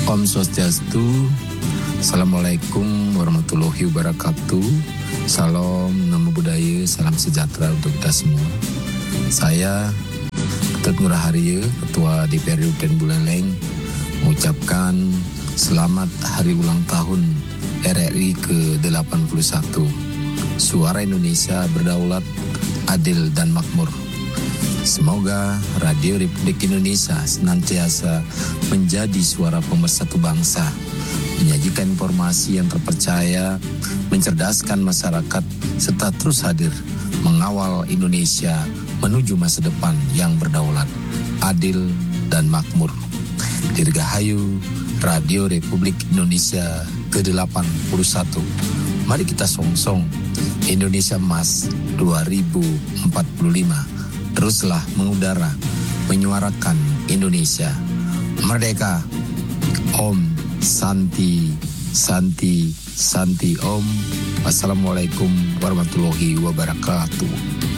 Om Swastiastu. Assalamualaikum warahmatullahi wabarakatuh. Salam, namo buddhaya, salam sejahtera untuk kita semua. Saya Ketut Ngurah-Haryo, Ketua DPRD Kabupaten Buleleng, mengucapkan selamat hari ulang tahun RRI ke-81. Suara Indonesia berdaulat, adil dan makmur. Semoga Radio Republik Indonesia senantiasa menjadi suara pemersatu bangsa, menyajikan informasi yang terpercaya, mencerdaskan masyarakat, serta terus hadir mengawal Indonesia menuju masa depan yang berdaulat, adil, dan makmur. Dirgahayu Radio Republik Indonesia ke-81. Mari kita song-song Indonesia Emas 2045. Teruslah mengudara, menyuarakan Indonesia merdeka. Om Santi, Santi, Santi Om. Wassalamualaikum warahmatullahi wabarakatuh.